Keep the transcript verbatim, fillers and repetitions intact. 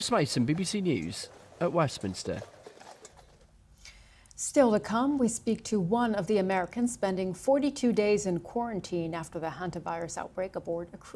Mason, B B C News at Westminster. Still to come, we speak to one of the Americans spending forty-two days in quarantine after the hantavirus outbreak aboard a cruise.